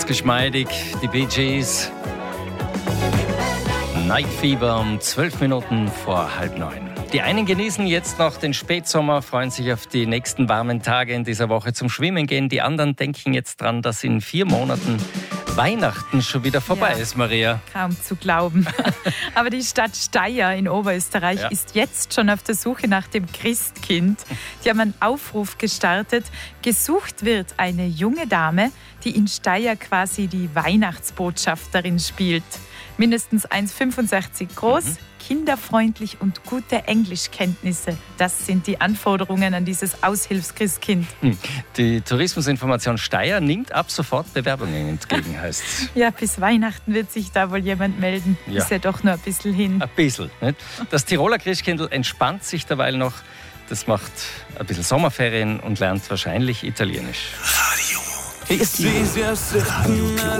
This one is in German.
ganz geschmeidig, die Bee Gees. Night Fever um 12 Minuten vor 8:30. Die einen genießen jetzt noch den Spätsommer, freuen sich auf die nächsten warmen Tage in dieser Woche zum Schwimmen gehen. Die anderen denken jetzt dran, dass in 4 Monaten Weihnachten schon wieder vorbei ist, Maria. Kaum zu glauben. Aber die Stadt Steyr in Oberösterreich ist jetzt schon auf der Suche nach dem Christkind. Die haben einen Aufruf gestartet. Gesucht wird eine junge Dame, die in Steyr quasi die Weihnachtsbotschafterin spielt. Mindestens 1,65 groß, kinderfreundlich und gute Englischkenntnisse. Das sind die Anforderungen an dieses Aushilfschristkind. Die Tourismusinformation Steyr nimmt ab sofort Bewerbungen entgegen, heißt's. Ja, bis Weihnachten wird sich da wohl jemand melden. Ja. Ist ja doch nur ein bisschen hin. Ein bisschen. Nicht? Das Tiroler Christkindl entspannt sich derweil noch. Das macht ein bisschen Sommerferien und lernt wahrscheinlich Italienisch. Radio.